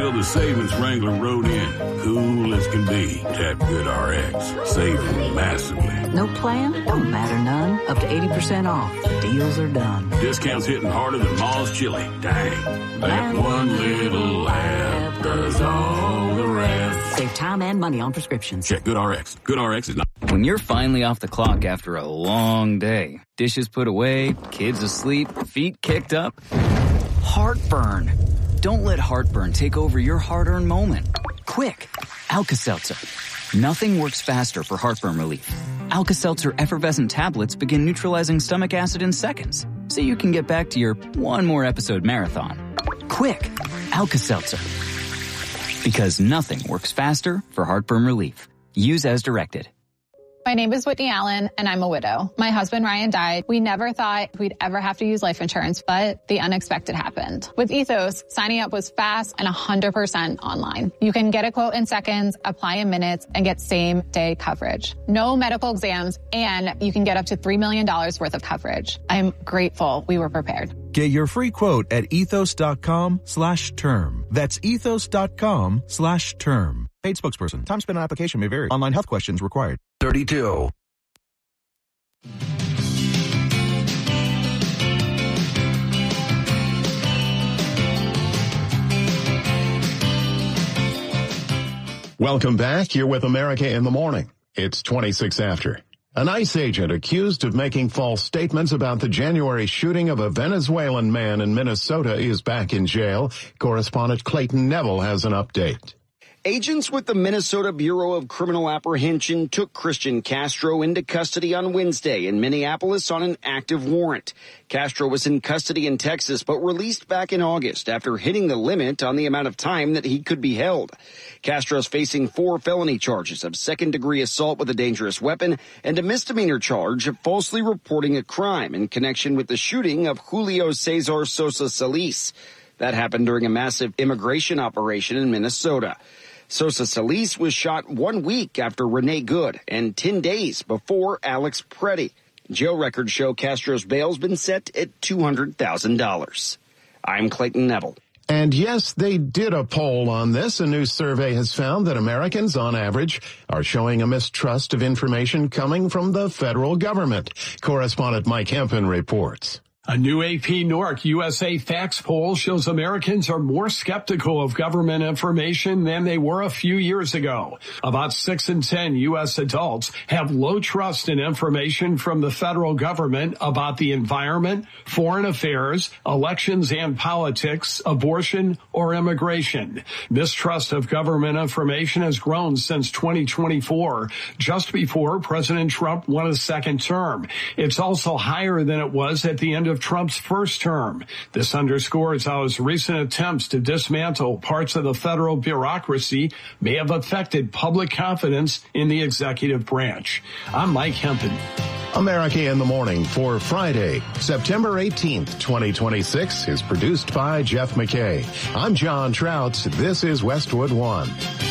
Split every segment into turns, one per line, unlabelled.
until the savings wrangler rode in. Cool as can be. Tap GoodRx. Saving massively.
No plan? Don't matter none. Up to 80% off. Deals are done.
Discounts hitting harder than Ma's chili. Dang. That one little laugh does all the rest.
Save time and money on prescriptions.
Check GoodRx. GoodRx is not...
When you're finally off the clock after a long day, dishes put away, kids asleep, feet kicked up, heartburn. Don't let heartburn take over your hard-earned moment. Quick, Alka-Seltzer. Nothing works faster for heartburn relief. Alka-Seltzer effervescent tablets begin neutralizing stomach acid in seconds, so you can get back to your one more episode marathon. Quick, Alka-Seltzer. Because nothing works faster for heartburn relief. Use as directed.
My name is Whitney Allen, and I'm a widow. My husband, Ryan, died. We never thought we'd ever have to use life insurance, but the unexpected happened. With Ethos, signing up was fast and 100% online. You can get a quote in seconds, apply in minutes, and get same-day coverage. No medical exams, and you can get up to $3 million worth of coverage. I'm grateful we were prepared.
Get your free quote at ethos.com/term. That's ethos.com/term. Paid spokesperson. Time spent on application may vary. Online health questions required.
32.
Welcome back. You're with America in the Morning. It's 26 after. An ICE agent accused of making false statements about the January shooting of a Venezuelan man in Minnesota is back in jail. Correspondent Clayton Neville has an update.
Agents with the Minnesota Bureau of Criminal Apprehension took Christian Castro into custody on Wednesday in Minneapolis on an active warrant. Castro was in custody in Texas, but released back in August after hitting the limit on the amount of time that he could be held. Castro's facing 4 felony charges of second-degree assault with a dangerous weapon and a misdemeanor charge of falsely reporting a crime in connection with the shooting of Julio Cesar Sosa Solis. That happened during a massive immigration operation in Minnesota. Sosa Solis was shot 1 week after Renee Good and 10 days before Alex Preddy. Jail records show Castro's bail's been set at $200,000. I'm Clayton Neville.
And yes, they did a poll on this. A new survey has found that Americans, on average, are showing a mistrust of information coming from the federal government. Correspondent Mike Hempen reports.
A new AP Nork USA Facts poll shows Americans are more skeptical of government information than they were a few years ago. About 6 in 10 U.S. adults have low trust in information from the federal government about the environment, foreign affairs, elections and politics, abortion, or immigration. Mistrust of government information has grown since 2024, just before President Trump won a second term. It's also higher than it was at the end of Trump's first term. This underscores how his recent attempts to dismantle parts of the federal bureaucracy may have affected public confidence in the executive branch. I'm Mike Hempen.
America in the Morning for Friday, September 18th, 2026 is produced by Jeff McKay. I'm John Trout. This is Westwood One.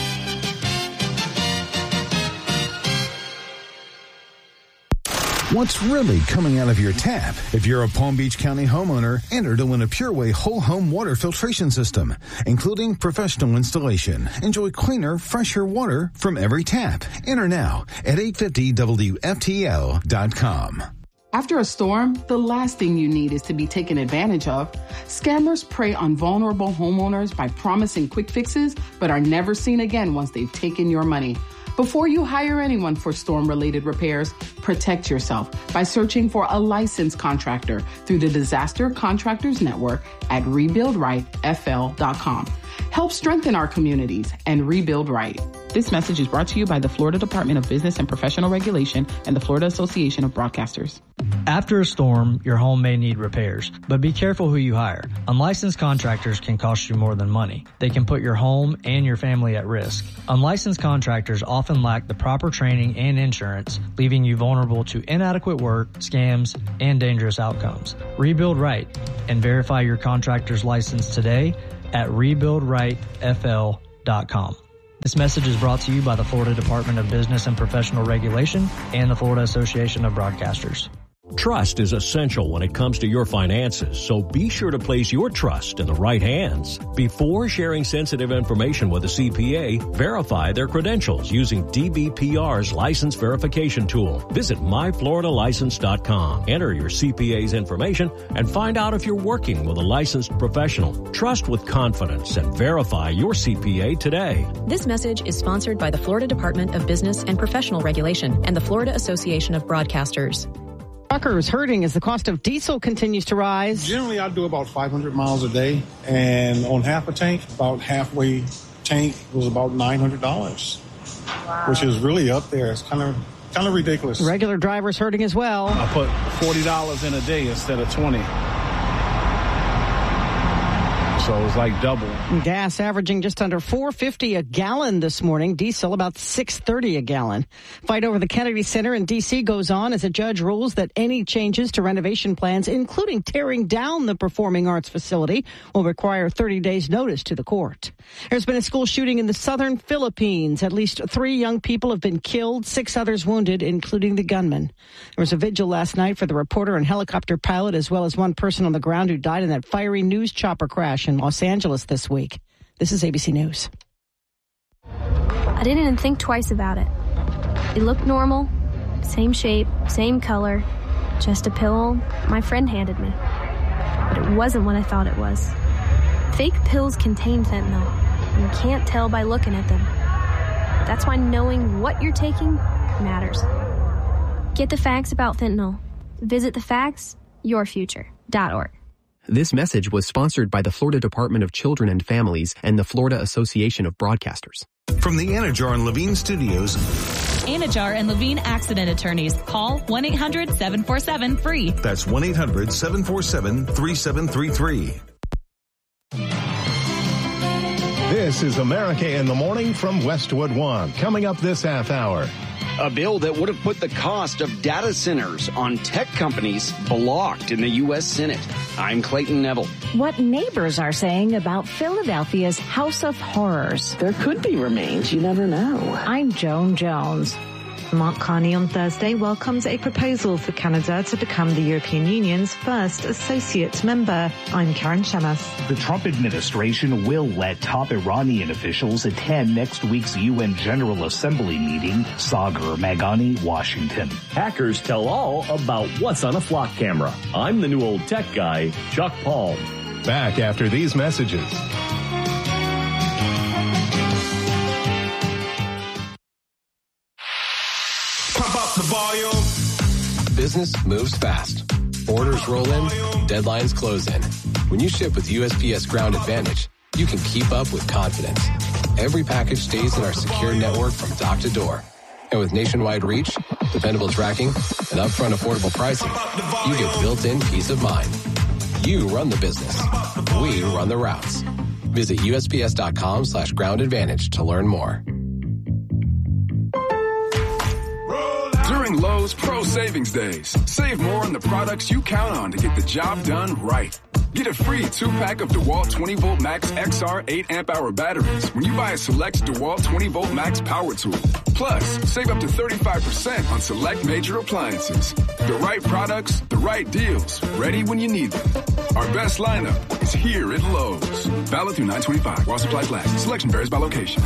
What's really coming out of your tap? If you're a Palm Beach County homeowner, enter to win a PureWay whole home water filtration system, including professional installation. Enjoy cleaner, fresher water from every tap. Enter now at 850WFTL.com.
After a storm, the last thing you need is to be taken advantage of. Scammers prey on vulnerable homeowners by promising quick fixes, but are never seen again once they've taken your money. Before you hire anyone for storm-related repairs, protect yourself by searching for a licensed contractor through the Disaster Contractors Network at rebuildrightfl.com. Help strengthen our communities and rebuild right. This message is brought to you by the Florida Department of Business and Professional Regulation and the Florida Association of Broadcasters.
After a storm, your home may need repairs, but be careful who you hire. Unlicensed contractors can cost you more than money. They can put your home and your family at risk. Unlicensed contractors often lack the proper training and insurance, leaving you vulnerable to inadequate work, scams, and dangerous outcomes. Rebuild right and verify your contractor's license today at rebuildrightfl.com. This message is brought to you by the Florida Department of Business and Professional Regulation and the Florida Association of Broadcasters.
Trust is essential when it comes to your finances, so be sure to place your trust in the right hands. Before sharing sensitive information with a CPA, verify their credentials using DBPR's license verification tool. Visit myfloridalicense.com. Enter your CPA's information and find out if you're working with a licensed professional. Trust with confidence and verify your CPA today.
This message is sponsored by the Florida Department of Business and Professional Regulation and the Florida Association of Broadcasters.
Truckers hurting as the cost of diesel continues to rise.
Generally, I do about 500 miles a day, and on half a tank, about halfway tank was about $900, which is really up there. It's kind of ridiculous.
Regular drivers hurting as well.
I put $40 in a day instead of $20. So it's like double.
Gas averaging just under $4.50 a gallon this morning. Diesel about $6.30 a gallon. Fight over the Kennedy Center in D.C. goes on as a judge rules that any changes to renovation plans, including tearing down the performing arts facility, will require 30 days notice to the court. There's been a school shooting in the southern Philippines. At least 3 young people have been killed, 6 others wounded, including the gunman. There was a vigil last night for the reporter and helicopter pilot, as well as one person on the ground who died in that fiery news chopper crash in Los Angeles this week. This is ABC News.
I didn't even think twice about it. It looked normal, same shape, same color, just a pill my friend handed me. But it wasn't what I thought it was. Fake pills contain fentanyl, and you can't tell by looking at them. That's why knowing what you're taking matters. Get the facts about fentanyl. Visit thefactsyourfuture.org.
This message was sponsored by the Florida Department of Children and Families and the Florida Association of Broadcasters.
From the Anajar and Levine Studios.
Anajar and Levine Accident Attorneys. Call 1-800-747-FREE.
That's 1-800-747-3733.
This is America in the Morning from Westwood One. Coming up this half hour.
A bill that would have put the cost of data centers on tech companies blocked in the U.S. Senate. I'm Clayton Neville.
What neighbors are saying about Philadelphia's House of Horrors.
There could be remains. You never know.
I'm Joan Jones.
Mark Carney on Thursday welcomes a proposal for Canada to become the European Union's first associate member. I'm Karen Shamas.
The Trump administration will let top Iranian officials attend next week's UN General Assembly meeting, Sagar Meghani, Washington.
Hackers tell all about what's on a flock camera. I'm the new old tech guy, Chuck Palm.
Back after these messages.
The volume.
Business moves fast. Orders roll in, deadlines close in. When you ship with USPS Ground Advantage, you can keep up with confidence. Every package stays in our secure network from dock to door. And with nationwide reach, dependable tracking, and upfront affordable pricing, you get built-in peace of mind. You run the business. We run the routes. Visit USPS.com/Ground Advantage to learn more.
During Lowe's Pro Savings Days, save more on the products you count on to get the job done right. Get a free 2-pack of DeWalt 20-volt Max XR 8-amp-hour batteries when you buy a select DeWalt 20-volt Max power tool. Plus, save up to 35% on select major appliances. The right products, the right deals, ready when you need them. Our best lineup is here at Lowe's. Valid through 9/25 while supplies last. Selection varies by location.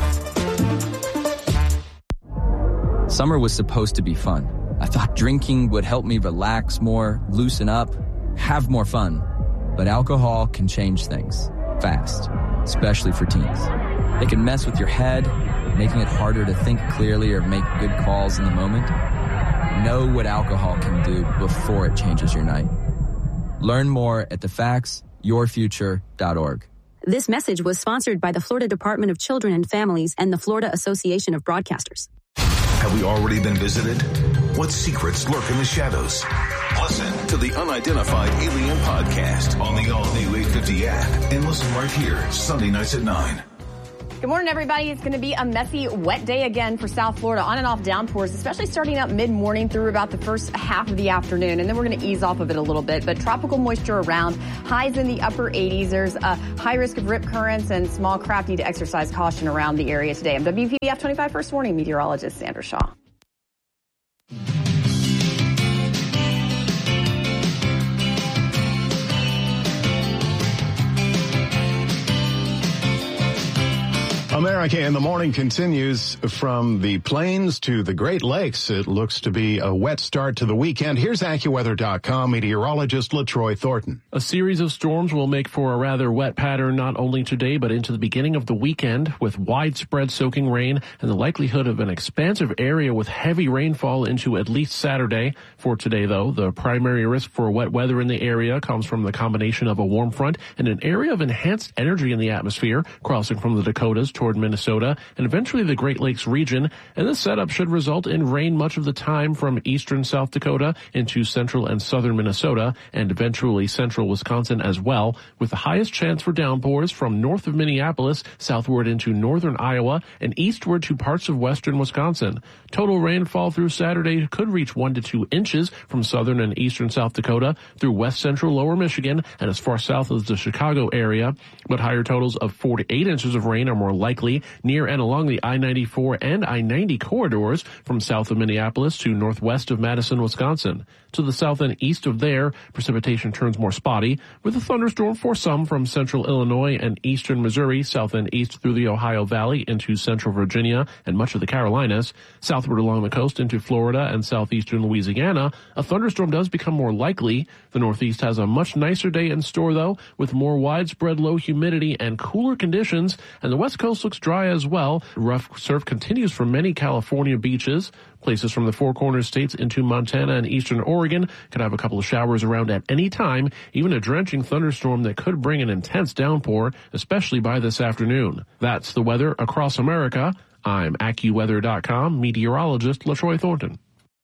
Summer was supposed to be fun. I thought drinking would help me relax more, loosen up, have more fun. But alcohol can change things fast, especially for teens. It can mess with your head, making it harder to think clearly or make good calls in the moment. Know what alcohol can do before it changes your night. Learn more at thefactsyourfuture.org.
This message was sponsored by the Florida Department of Children and Families and the Florida Association of Broadcasters.
Have we already been visited? What secrets lurk in the shadows? Listen to the Unidentified Alien Podcast on the all-new 850 app and listen right here Sunday nights at 9.
Good morning, everybody. It's going to be a messy, wet day again for South Florida. On and off downpours, especially starting up mid-morning through about the first half of the afternoon. And then we're going to ease off of it a little bit. But tropical moisture around, highs in the upper 80s. There's a high risk of rip currents and small craft. Need to exercise caution around the area today. I'm WPBF 25 First Warning meteorologist Sandra Shaw.
America in the Morning continues from the plains to the Great Lakes. It looks to be a wet start to the weekend. Here's AccuWeather.com meteorologist LaTroy Thornton.
A series of storms will make for a rather wet pattern not only today but into the beginning of the weekend, with widespread soaking rain and the likelihood of an expansive area with heavy rainfall into at least Saturday. For today, though, the primary risk for wet weather in the area comes from the combination of a warm front and an area of enhanced energy in the atmosphere crossing from the Dakotas toward Minnesota and eventually the Great Lakes region, and this setup should result in rain much of the time from eastern South Dakota into central and southern Minnesota and eventually central Wisconsin as well, with the highest chance for downpours from north of Minneapolis southward into northern Iowa and eastward to parts of western Wisconsin. Total rainfall through Saturday could reach 1 to 2 inches from southern and eastern South Dakota through west central lower Michigan and as far south as the Chicago area, but higher totals of 4 to 8 inches of rain are more likely near and along the I-94 and I-90 corridors from south of Minneapolis to northwest of Madison, Wisconsin. To the south and east of there, precipitation turns more spotty, with a thunderstorm for some from central Illinois and eastern Missouri, south and east through the Ohio Valley into central Virginia and much of the Carolinas. Southward along the coast into Florida and southeastern Louisiana, a thunderstorm does become more likely. The Northeast has a much nicer day in store, though, with more widespread low humidity and cooler conditions, and the West Coast looks dry as well. Rough surf continues for many California beaches. Places from the Four Corners states into Montana and eastern Oregon could have a couple of showers around at any time, even a drenching thunderstorm that could bring an intense downpour, especially by this afternoon. That's the weather across America. I'm AccuWeather.com meteorologist LaTroy Thornton.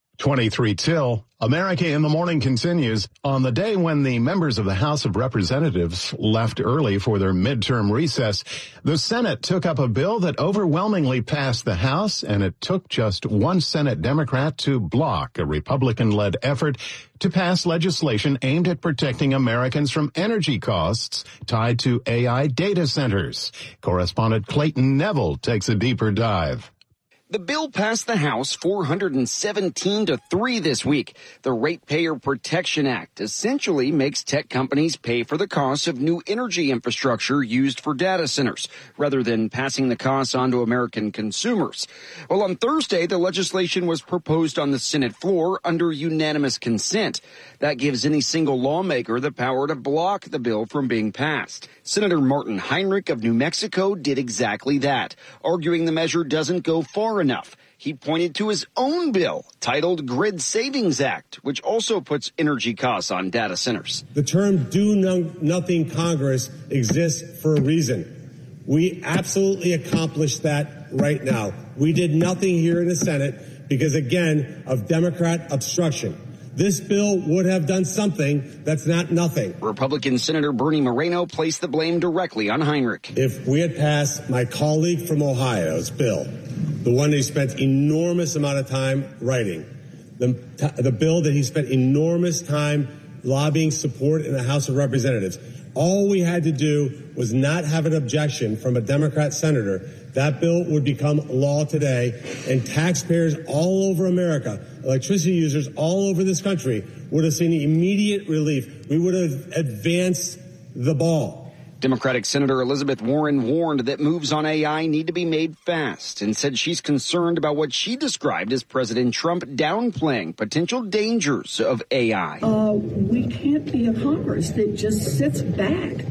23 till. America in the Morning continues. On the day when the members of the House of Representatives left early for their midterm recess, the Senate took up a bill that overwhelmingly passed the House, and it took just one Senate Democrat to block a Republican-led effort to pass legislation aimed at protecting Americans from energy costs tied to AI data centers. Correspondent Clayton Neville takes a deeper dive.
The bill passed the House 417-3 this week. The Ratepayer Protection Act essentially makes tech companies pay for the cost of new energy infrastructure used for data centers, rather than passing the costs on to American consumers. Well, on Thursday, the legislation was proposed on the Senate floor under unanimous consent. That gives any single lawmaker the power to block the bill from being passed. Senator Martin Heinrich of New Mexico did exactly that, arguing the measure doesn't go far enough. He pointed to his own bill titled Grid Savings Act, which also puts energy costs on data centers.
The term do nothing Congress exists for a reason. We absolutely accomplished that right now. We did nothing here in the Senate because, again, of Democrat obstruction. This bill would have done something that's not nothing.
Republican Senator Bernie Moreno placed the blame directly on Heinrich.
If we had passed my colleague from Ohio's bill, the one that he spent enormous amount of time writing, the bill that he spent enormous time lobbying support in the House of Representatives, all we had to do was not have an objection from a Democrat senator. That bill would become law today, and taxpayers all over America, electricity users all over this country, would have seen immediate relief. We would have advanced the ball.
Democratic Senator Elizabeth Warren warned that moves on AI need to be made fast and said she's concerned about what she described as President Trump downplaying potential dangers of AI.
We can't be a Congress that just sits back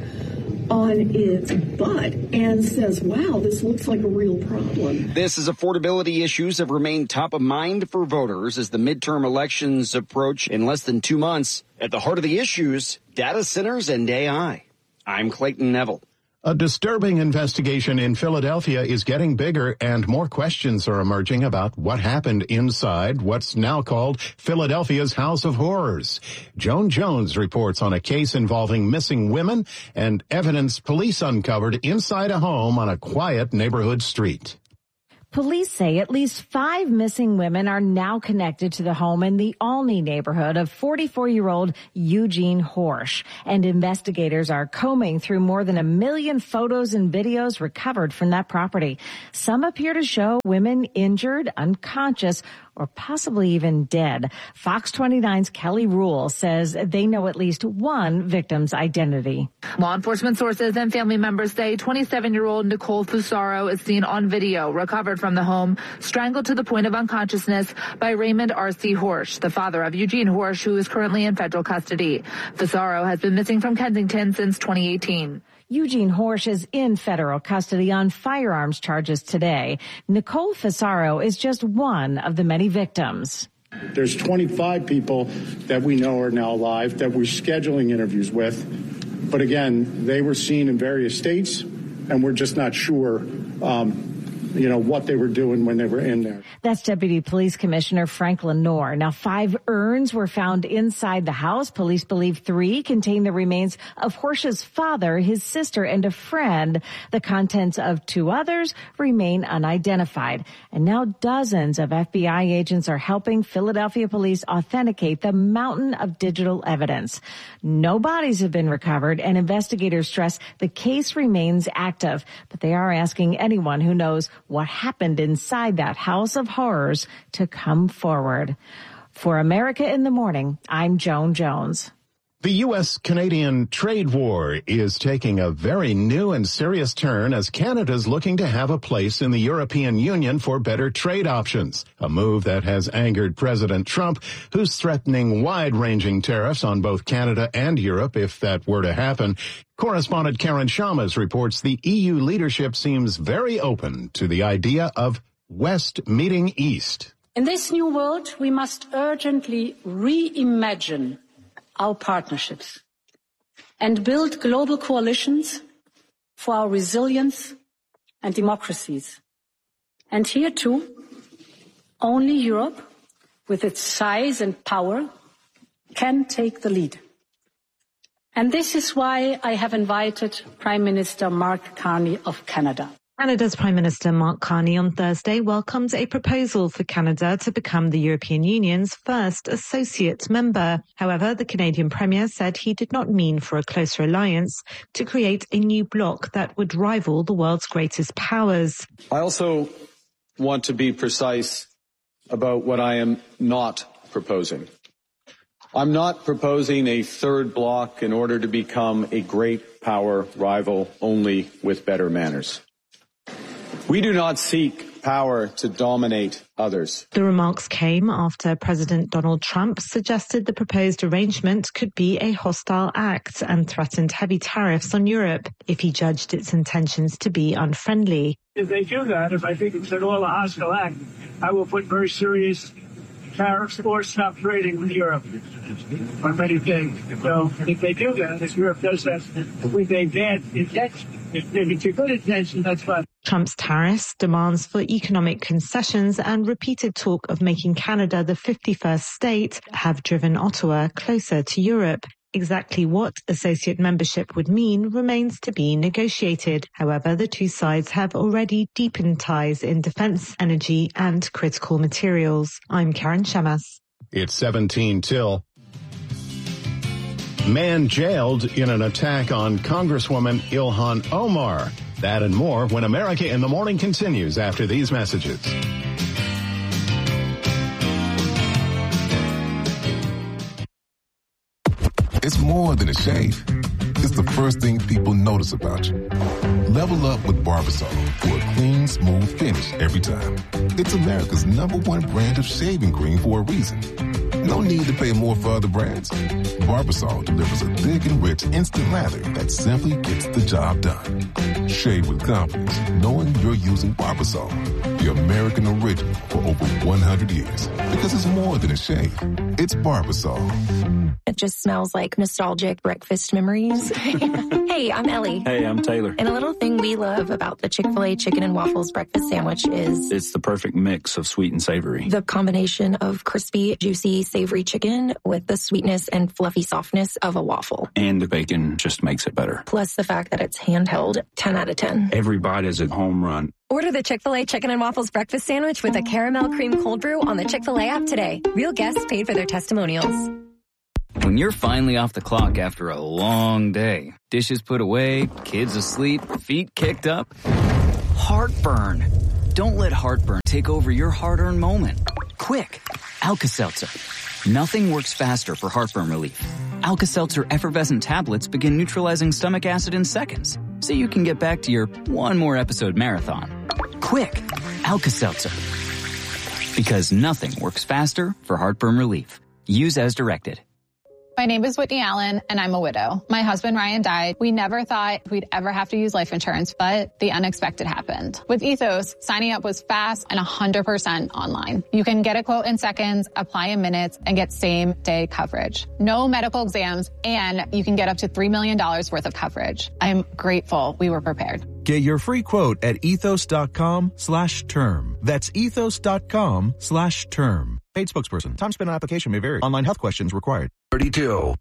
on its butt and says, wow, this looks like a real problem.
This is affordability issues have remained top of mind for voters as the midterm elections approach in less than 2 months. At the heart of the issues, data centers and AI. I'm Clayton Neville.
A disturbing investigation in Philadelphia is getting bigger, and more questions are emerging about what happened inside what's now called Philadelphia's House of Horrors. Joan Jones reports on a case involving missing women and evidence police uncovered inside a home on a quiet neighborhood street.
Police say at least 5 missing women are now connected to the home in the Olney neighborhood of 44-year-old Eugene Horsch. And investigators are combing through more than 1 million photos and videos recovered from that property. Some appear to show women injured, unconscious, or possibly even dead. Fox 29's Kelly Rule says they know at least one victim's identity.
Law enforcement sources and family members say 27-year-old Nicole Fusaro is seen on video, recovered from the home, strangled to the point of unconsciousness by Raymond R.C. Horsch, the father of Eugene Horsch, who is currently in federal custody. Fusaro has been missing from Kensington since 2018.
Eugene Horsch is in federal custody on firearms charges today. Nicole Fusaro is just one of the many victims.
There's 25 people that we know are now alive that we're scheduling interviews with. But again, they were seen in various states, and we're just not sure what they were doing when they were in there.
That's Deputy Police Commissioner Frank Lenore. Now, 5 urns were found inside the house. Police believe 3 contain the remains of Horsch's father, his sister, and a friend. The contents of 2 others remain unidentified. And now dozens of FBI agents are helping Philadelphia police authenticate the mountain of digital evidence. No bodies have been recovered, and investigators stress the case remains active. But they are asking anyone who knows what happened inside that house of horrors to come forward. For America in the Morning, I'm Joan Jones.
The U.S.-Canadian trade war is taking a very new and serious turn as Canada's looking to have a place in the European Union for better trade options, a move that has angered President Trump, who's threatening wide-ranging tariffs on both Canada and Europe if that were to happen. Correspondent Karen Shamas reports the EU leadership seems very open to the idea of West meeting East.
In this new world, we must urgently reimagine our partnerships and build global coalitions for our resilience and democracies. And here too, only Europe, with its size and power, can take the lead. And this is why I have invited Prime Minister Mark Carney of Canada.
Canada's Prime Minister Mark Carney on Thursday welcomed a proposal for Canada to become the European Union's first associate member. However, the Canadian Premier said he did not mean for a closer alliance to create a new bloc that would rival the world's greatest powers.
I also want to be precise about what I am not proposing. I'm not proposing a third bloc in order to become a great power rival only with better manners. We do not seek power to dominate others.
The remarks came after President Donald Trump suggested the proposed arrangement could be a hostile act and threatened heavy tariffs on Europe if he judged its intentions to be unfriendly.
If they do that, if I think it's at all a hostile act, I will put very serious tariffs or stop trading with Europe on many things. So if they do that, if Europe does that with a bad intention, if it's a good intention, that's fine.
Trump's tariffs, demands for economic concessions, and repeated talk of making Canada the 51st state have driven Ottawa closer to Europe. Exactly what associate membership would mean remains to be negotiated. However, the two sides have already deepened ties in defense, energy, and critical materials. I'm Karen Shamas.
It's 17 till. Man jailed in an attack on Congresswoman Ilhan Omar. That and more when America in the Morning continues after these messages.
It's more than a shave. It's the first thing people notice about you. Level up with Barbasol for a clean, smooth finish every time. It's America's #1 brand of shaving cream for a reason. No need to pay more for other brands. Barbasol delivers a thick and rich instant lather that simply gets the job done. Shave with confidence, knowing you're using Barbasol, the American original for over 100 years. Because it's more than a shave. It's Barbasol.
It just smells like nostalgic breakfast memories. Hey, I'm Ellie.
Hey, I'm Taylor.
And a little thing we love about the Chick-fil-A chicken and waffles breakfast sandwich is
it's the perfect mix of sweet and savory.
The combination of crispy, juicy, savory chicken with the sweetness and fluffy softness of a waffle.
And the bacon just makes it better.
Plus the fact that it's handheld, 10 out of 10.
Every bite is a home run.
Order the Chick-fil-A Chicken and Waffles Breakfast Sandwich with a caramel cream cold brew on the Chick-fil-A app today. Real guests paid for their testimonials.
When you're finally off the clock after a long day, dishes put away, kids asleep, feet kicked up, heartburn. Don't let heartburn take over your hard-earned moment. Quick, Alka-Seltzer. Nothing works faster for heartburn relief. Alka-Seltzer effervescent tablets begin neutralizing stomach acid in seconds, so you can get back to your one more episode marathon. Quick, Alka-Seltzer. Because nothing works faster for heartburn relief. Use as directed.
My name is Whitney Allen, and I'm a widow. My husband, Ryan, died. We never thought we'd ever have to use life insurance, but the unexpected happened. With Ethos, signing up was fast and 100% online. You can get a quote in seconds, apply in minutes, and get same-day coverage. No medical exams, and you can get up to $3 million worth of coverage. I'm grateful we were prepared.
Get your free quote at ethos.com/term. That's ethos.com/term. Paid spokesperson. Time spent on application may vary. Online health questions required.
32.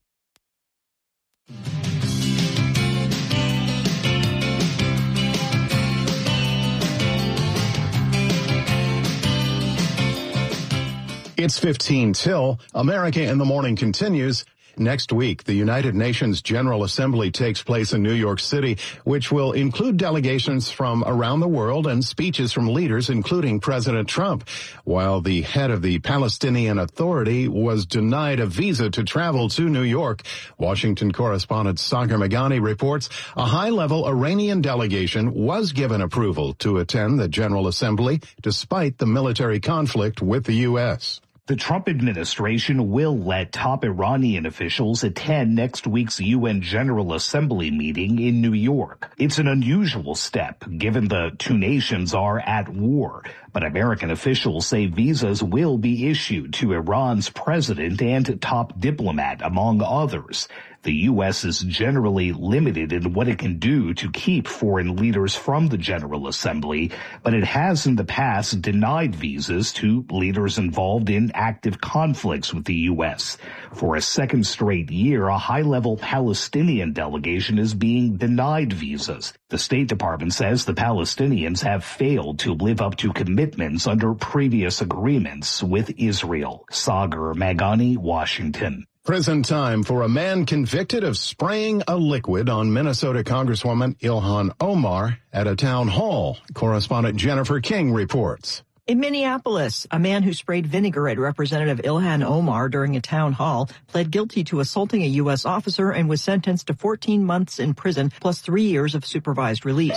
It's 15 till. America in the Morning continues. Next week, the United Nations General Assembly takes place in New York City, which will include delegations from around the world and speeches from leaders, including President Trump. While the head of the Palestinian Authority was denied a visa to travel to New York, Washington correspondent Sagar Meghani reports a high-level Iranian delegation was given approval to attend the General Assembly despite the military conflict with the U.S.
The Trump administration will let top Iranian officials attend next week's UN General Assembly meeting in New York. It's an unusual step, given the two nations are at war. But American officials say visas will be issued to Iran's president and top diplomat, among others. The U.S. is generally limited in what it can do to keep foreign leaders from the General Assembly, but it has in the past denied visas to leaders involved in active conflicts with the U.S. For a second straight year, a high-level Palestinian delegation is being denied visas. The State Department says the Palestinians have failed to live up to commitments under previous agreements with Israel. Sagar Meghani, Washington.
Prison time for a man convicted of spraying a liquid on Minnesota Congresswoman Ilhan Omar at a town hall. Correspondent Jennifer King reports.
In Minneapolis, a man who sprayed vinegar at Representative Ilhan Omar during a town hall pled guilty to assaulting a U.S. officer and was sentenced to 14 months in prison plus 3 years of supervised release.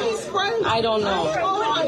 I don't know.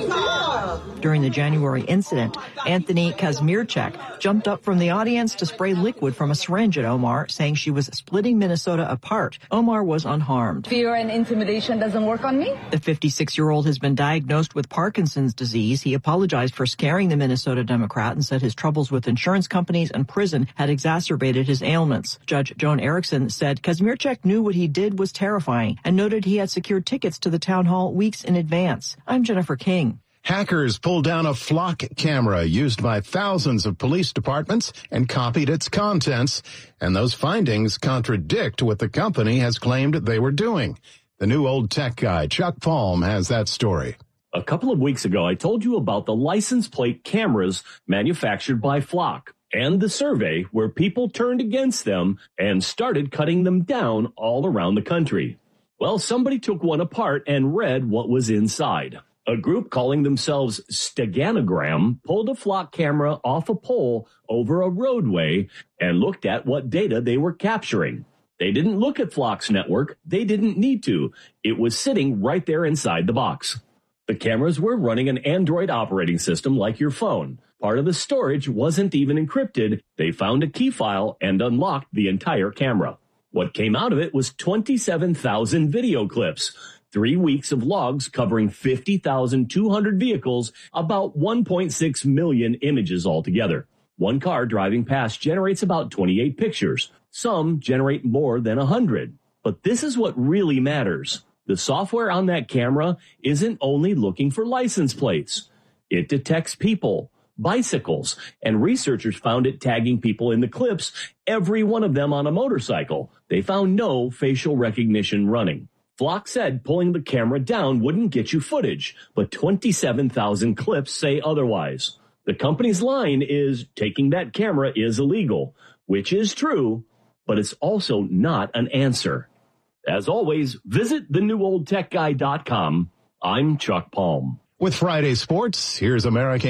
During the January incident, Anthony Kazmierczak jumped up from the audience to spray liquid from a syringe at Omar, saying she was splitting Minnesota apart. Omar was unharmed.
Fear and intimidation doesn't work on me?
The 56-year-old has been diagnosed with Parkinson's disease. He apologized for scaring the Minnesota Democrat and said his troubles with insurance companies and prison had exacerbated his ailments. Judge Joan Erickson said Kazmierczak knew what he did was terrifying and noted he had secured tickets to the town hall weeks in advance. I'm Jennifer King.
Hackers pulled down a flock camera used by thousands of police departments and copied its contents, and those findings contradict what the company has claimed they were doing. The new old tech guy, Chuck Palm, has that story.
A couple of weeks ago, I told you about the license plate cameras manufactured by Flock and the survey where people turned against them and started cutting them down all around the country. Well, somebody took one apart and read what was inside. A group calling themselves Steganogram pulled a Flock camera off a pole over a roadway and looked at what data they were capturing. They didn't look at Flock's network. They didn't need to. It was sitting right there inside the box. The cameras were running an Android operating system like your phone. Part of the storage wasn't even encrypted. They found a key file and unlocked the entire camera. What came out of it was 27,000 video clips. 3 weeks of logs covering 50,200 vehicles, about 1.6 million images altogether. One car driving past generates about 28 pictures. Some generate more than 100. But this is what really matters. The software on that camera isn't only looking for license plates. It detects people, bicycles, and researchers found it tagging people in the clips, every one of them on a motorcycle. They found no facial recognition running. Flock said pulling the camera down wouldn't get you footage, but 27,000 clips say otherwise. The company's line is taking that camera is illegal, which is true, but it's also not an answer. As always, visit thenewOldTechGuy.com. I'm Chuck Palm.
With Friday Sports, here's American